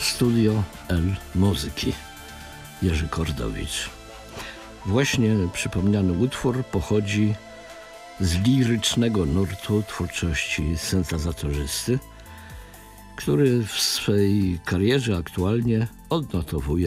Studio L Muzyki, Jerzy Kordowicz. Właśnie przypomniany utwór pochodzi z lirycznego nurtu twórczości syntezatorzysty, który w swej karierze aktualnie odnotowuje